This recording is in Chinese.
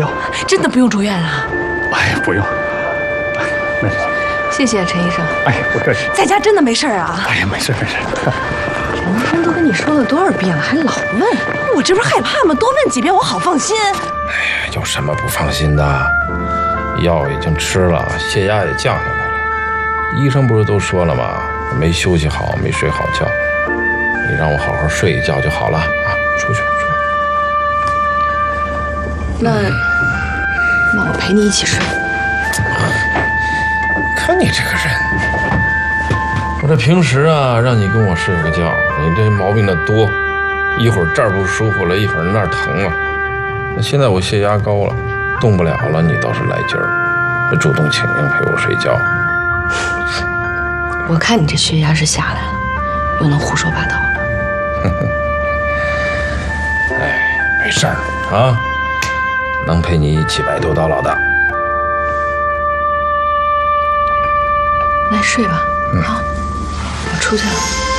药。 真的不用住院啊？ 哎，不用。没事。 谢谢陈医生。 哎，不客气。在家真的没事啊？ 哎呀，没事没事。 陈医生都跟你说了多少遍了，还老问，我这不是害怕吗？多问几遍我好放心。 哎呀，有什么不放心的？药已经吃了，血压也降下来了。医生不是都说了吗？没休息好，没睡好觉。你让我好好睡一觉就好了啊！出去。 那我陪你一起睡。 看你这个人，我这平时啊，让你跟我睡个觉，你这毛病的多，一会儿这儿不舒服了，一会儿那儿疼了。那现在我血压高了，动不了了，你倒是来劲儿，主动请缨陪我睡觉。 我看你这血压是下来了，又能胡说八道了。 哎，没事儿啊，能陪你一起白头到老的。 那睡吧，好，我出去了。